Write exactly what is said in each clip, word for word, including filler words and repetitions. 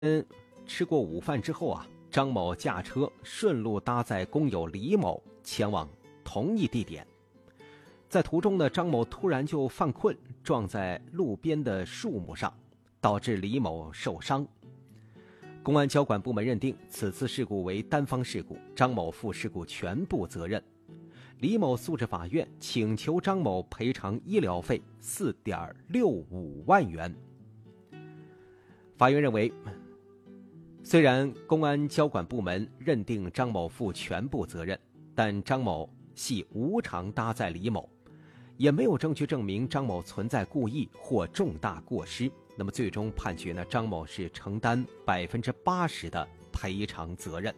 嗯，吃过午饭之后啊，张某驾车顺路搭载工友李某前往同一地点。在途中呢，张某突然就犯困，撞在路边的树木上，导致李某受伤。公安交管部门认定此次事故为单方事故，张某负事故全部责任。李某诉至法院，请求张某赔偿医疗费 四点六五万元。法院认为，虽然公安交管部门认定张某负全部责任，但张某系无偿搭载李某，也没有证据证明张某存在故意或重大过失。那么最终判决呢，张某是承担百分之八十的赔偿责任。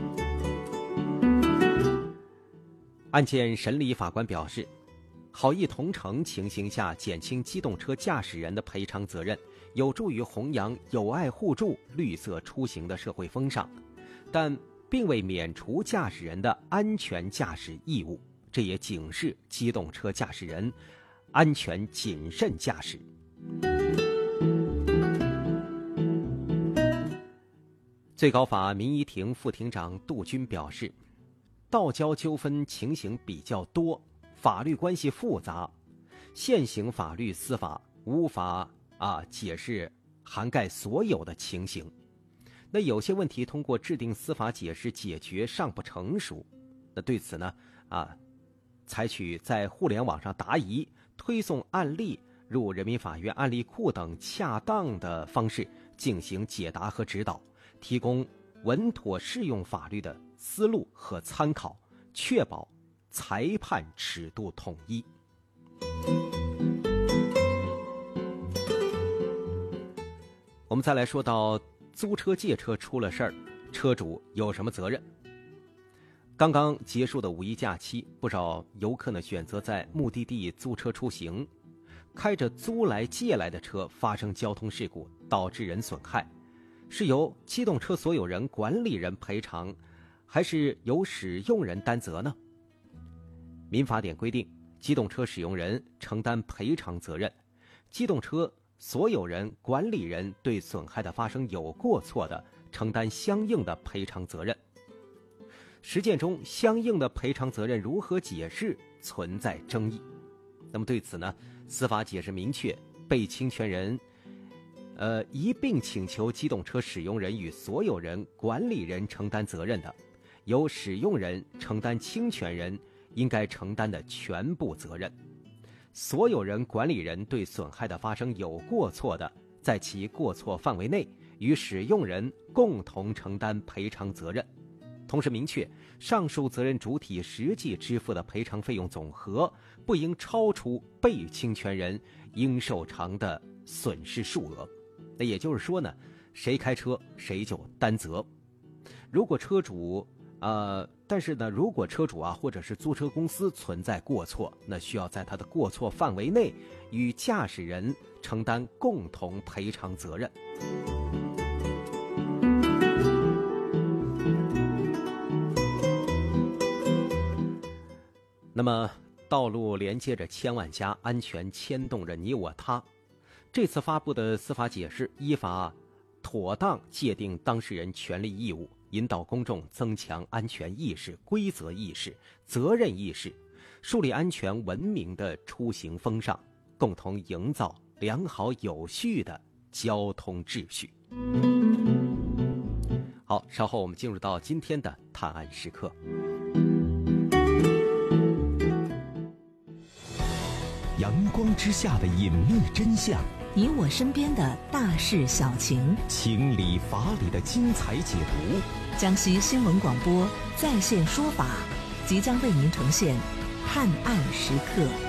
案件审理法官表示，好意同乘情形下减轻机动车驾驶人的赔偿责任，有助于弘扬友爱互助、绿色出行的社会风尚，但并未免除驾驶人的安全驾驶义务，这也警示机动车驾驶人安全谨慎驾驶。最高法民医庭副庭长杜军表示，道交纠纷情形比较多，法律关系复杂，现行法律司法无法啊解释涵盖所有的情形。那有些问题通过制定司法解释解决尚不成熟，那对此呢啊，采取在互联网上答疑、推送案例入人民法院案例库等恰当的方式进行解答和指导，提供稳妥适用法律的思路和参考，确保裁判尺度统一。我们再来说到租车借车出了事儿，车主有什么责任？刚刚结束的五一假期，不少游客呢选择在目的地租车出行，开着租来借来的车发生交通事故，导致人损害，是由机动车所有人、管理人赔偿，还是由使用人担责呢？民法典规定，机动车使用人承担赔偿责任，机动车所有人、管理人对损害的发生有过错的，承担相应的赔偿责任。实践中，相应的赔偿责任如何解释存在争议。那么对此呢，司法解释明确，被侵权人呃，一并请求机动车使用人与所有人、管理人承担责任的，由使用人承担侵权人应该承担的全部责任。所有人、管理人对损害的发生有过错的，在其过错范围内，与使用人共同承担赔偿责任。同时明确，上述责任主体实际支付的赔偿费用总和不应超出被侵权人应受偿的损失数额。那也就是说呢，谁开车谁就担责。如果车主呃，但是呢，如果车主啊或者是租车公司存在过错，那需要在他的过错范围内与驾驶人承担共同赔偿责任。那么，道路连接着千万家，安全牵动着你我他。这次发布的司法解释，依法妥当界定当事人权利义务，引导公众增强安全意识、规则意识、责任意识，树立安全文明的出行风尚，共同营造良好有序的交通秩序。好，稍后我们进入到今天的探案时刻。 阳光之下的隐秘真相， 你我身边的大事小情， 情理法理的精彩解读。 江西新闻广播在线说法即将为您呈现探案时刻。